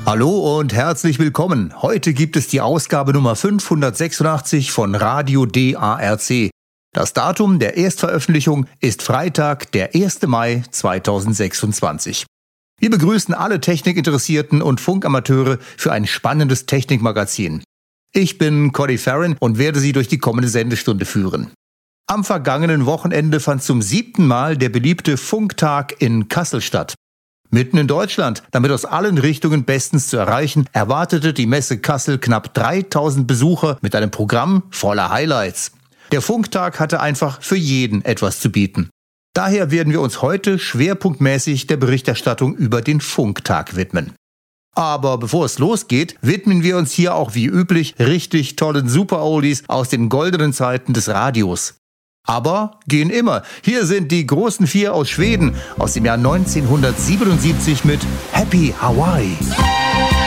Hallo und herzlich willkommen. Heute gibt es die Ausgabe Nummer 586 von Radio DARC. Das Datum der Erstveröffentlichung ist Freitag, der 1. Mai 2026. Wir begrüßen alle Technikinteressierten und Funkamateure für ein spannendes Technikmagazin. Ich bin Cody Farron und werde Sie durch die kommende Sendestunde führen. Am vergangenen Wochenende fand zum 7. Mal der beliebte Funktag in Kassel statt. Mitten in Deutschland, damit aus allen Richtungen bestens zu erreichen, erwartete die Messe Kassel knapp 3000 Besucher mit einem Programm voller Highlights. Der Funktag hatte einfach für jeden etwas zu bieten. Daher werden wir uns heute schwerpunktmäßig der Berichterstattung über den Funktag widmen. Aber bevor es losgeht, widmen wir uns hier auch wie üblich richtig tollen Super-Oldies aus den goldenen Zeiten des Radios. Aber gehen immer. Hier sind die großen 4 aus Schweden aus dem Jahr 1977 mit Happy Hawaii.